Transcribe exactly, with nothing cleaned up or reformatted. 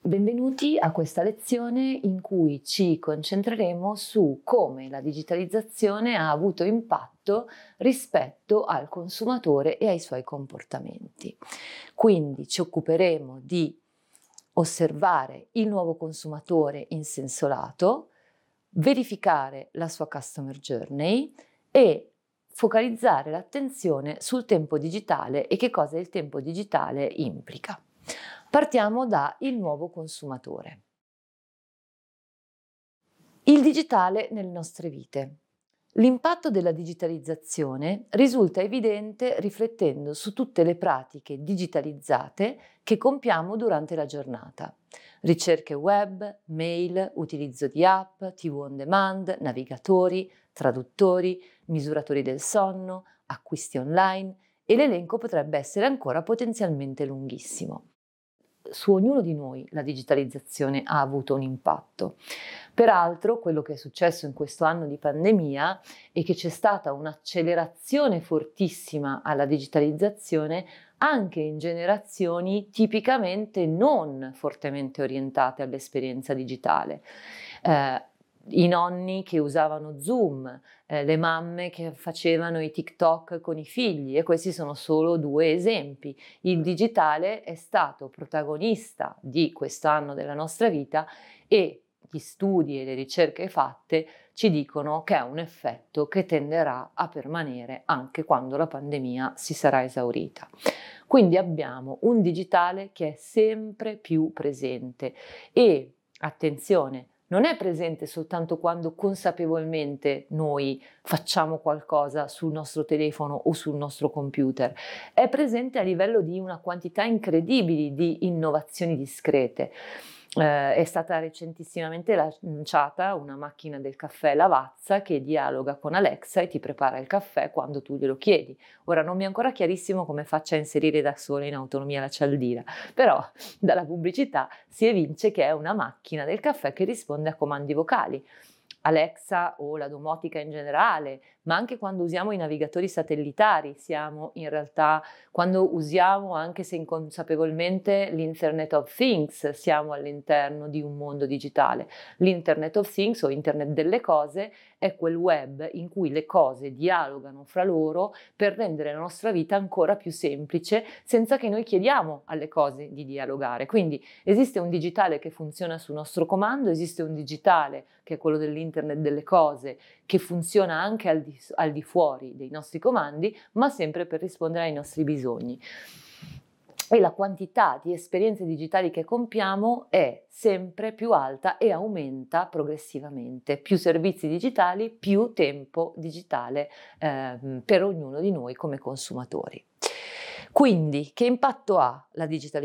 Benvenuti a questa lezione in cui ci concentreremo su come la digitalizzazione ha avuto impatto rispetto al consumatore e ai suoi comportamenti. Quindi ci occuperemo di osservare il nuovo consumatore in senso lato, verificare la sua customer journey e focalizzare l'attenzione sul tempo digitale e che cosa il tempo digitale implica. Partiamo da il nuovo consumatore. Il digitale nelle nostre vite. L'impatto della digitalizzazione risulta evidente riflettendo su tutte le pratiche digitalizzate che compiamo durante la giornata. Ricerche web, mail, utilizzo di app, tivù on demand, navigatori, traduttori, misuratori del sonno, acquisti online e l'elenco potrebbe essere ancora potenzialmente lunghissimo. Su ognuno di noi la digitalizzazione ha avuto un impatto. Peraltro, quello che è successo in questo anno di pandemia è che c'è stata un'accelerazione fortissima alla digitalizzazione anche in generazioni tipicamente non fortemente orientate all'esperienza digitale. Eh, I nonni che usavano Zoom, eh, le mamme che facevano i TikTok con i figli, e questi sono solo due esempi. Il digitale è stato protagonista di quest'anno della nostra vita e gli studi e le ricerche fatte ci dicono che ha un effetto che tenderà a permanere anche quando la pandemia si sarà esaurita. Quindi abbiamo un digitale che è sempre più presente e, attenzione, non è presente soltanto quando consapevolmente noi facciamo qualcosa sul nostro telefono o sul nostro computer, è presente a livello di una quantità incredibile di innovazioni discrete. Eh, è stata recentissimamente lanciata una macchina del caffè Lavazza che dialoga con Alexa e ti prepara il caffè quando tu glielo chiedi. Ora non mi è ancora chiarissimo come faccia a inserire da sola in autonomia la cialdina, però dalla pubblicità si evince che è una macchina del caffè che risponde a comandi vocali. Alexa o la domotica in generale, ma anche quando usiamo i navigatori satellitari, siamo in realtà, quando usiamo anche se inconsapevolmente l'Internet of Things, siamo all'interno di un mondo digitale. L'Internet of Things o Internet delle cose è quel web in cui le cose dialogano fra loro per rendere la nostra vita ancora più semplice senza che noi chiediamo alle cose di dialogare. Quindi esiste un digitale che funziona sul nostro comando, esiste un digitale che è quello dell'Internet delle cose, che funziona anche al di, al di fuori dei nostri comandi, ma sempre per rispondere ai nostri bisogni. E la quantità di esperienze digitali che compiamo è sempre più alta e aumenta progressivamente. Più servizi digitali, più tempo digitale eh, per ognuno di noi come consumatori. Quindi, che impatto ha la digitalizzazione?